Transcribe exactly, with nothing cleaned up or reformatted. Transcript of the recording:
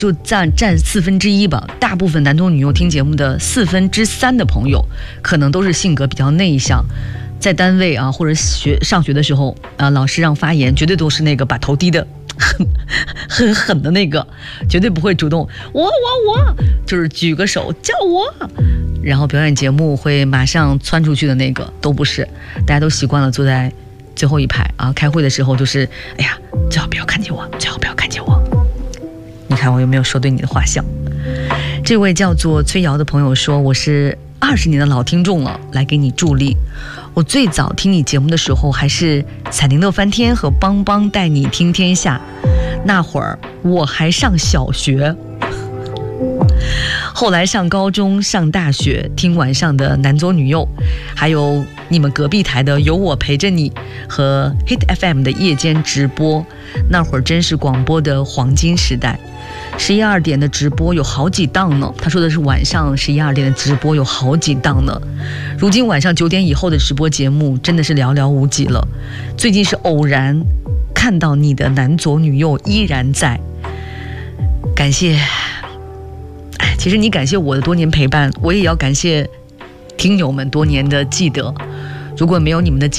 就占占四分之一吧。大部分男左女右听节目的四分之三的朋友，可能都是性格比较内向，在单位啊或者学上学的时候啊，老师让发言，绝对都是那个把头低的很很狠的那个，绝对不会主动我我我，就是举个手叫我，然后表演节目会马上窜出去的那个，都不是。大家都习惯了坐在最后一排啊，开会的时候就是哎呀，最好不要看见我，最好不要看见我。你看我有没有说对你的画像？这位叫做崔瑶的朋友说，我是二十年的老听众了，来给你助力。我最早听你节目的时候还是彩铃乐翻天和邦邦带你听天下，那会儿我还上小学，后来上高中上大学听晚上的男左女右，还有你们隔壁台的有我陪着你和 Hit F M 的夜间直播，那会儿真是广播的黄金时代。十一二点的直播有好几档呢，他说的是晚上十一二点的直播有好几档呢。如今晚上九点以后的直播节目真的是寥寥无几了。最近是偶然看到你的男左女右依然在，感谢。哎，其实你感谢我的多年陪伴，我也要感谢听友们多年的记得。如果没有你们的记